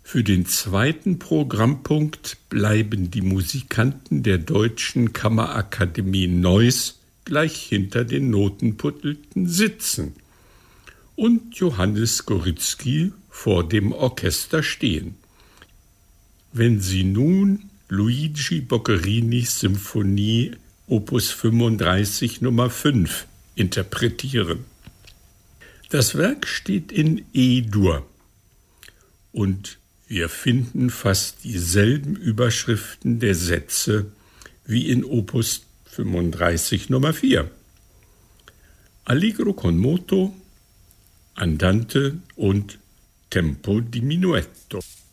Für den zweiten Programmpunkt bleiben die Musikanten der Deutschen Kammerakademie Neuss gleich hinter den Notenpulten sitzen und Johannes Gorycki vor dem Orchester stehen. Wenn sie nun Luigi Boccarinis Symphonie Opus 35 Nummer 5 interpretieren. Das Werk steht in E-Dur und wir finden fast dieselben Überschriften der Sätze wie in Opus 35 Nummer 4. Allegro con moto, Andante und Tempo diminuetto.